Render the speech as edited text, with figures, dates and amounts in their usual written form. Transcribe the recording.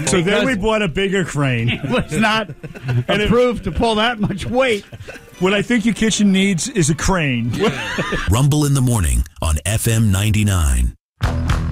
So then we bought a bigger crane. It was not approved to pull that much weight. What I think your kitchen needs is a crane. Rumble in the morning on FM 99.